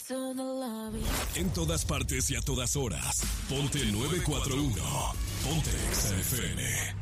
En todas partes y a todas horas. Ponte 941. Ponte Exa FM.